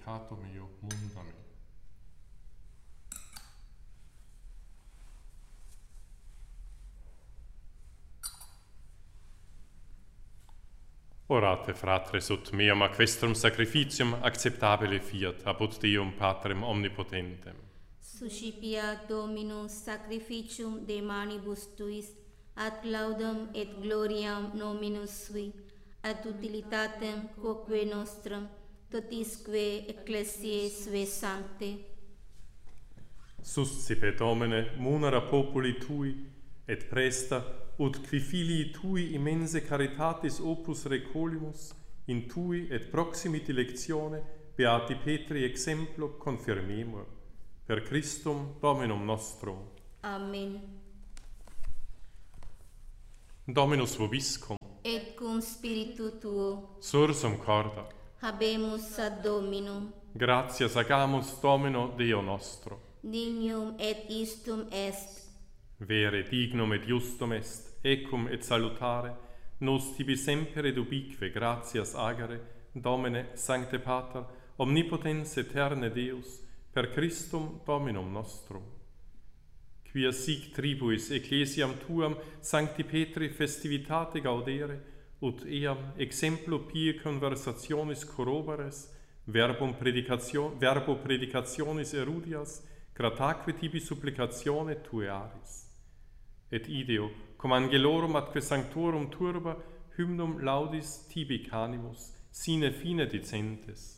peccato mio, munda me. Orate, fratres, ut meam ac vestrum sacrificium acceptabile fiat apud Deum Patrem omnipotentem. Suscipiat Dominus sacrificium de manibus tuis, ad laudem et gloriam nominus sui, ad utilitatem quoque nostrum, totisque ecclesiae sue sancte. Suscipe, Domine, munera populi Tui, et presta, ut qui filii Tui immense caritatis opus recolimus, in Tui et proximi dilectione, beati Petri exemplo confirmemur. Per Christum Dominum nostrum. Amen. Dominus vobiscum, Et cum spiritu tuo, sursum corda, habemus ad Dominum, gratias agamus Domino Deo nostro. dignum et istum est, Vere dignum et justum est, ecum et salutare, nos tibi semper et ubique gratias agere, Domine, Sancte Pater, omnipotens aeterne Deus, per Christum Dominum nostrum. Quia sic tribuis ecclesiam tuam Sancti Petri festivitate gaudere, ut eam exemplo pie conversationis corrobores, verbo predicationis erudias, grataque tibi supplicatione tue aris. Et ideo, cum angelorum atque sanctorum turba, hymnum laudis tibi canimus, sine fine dicentes.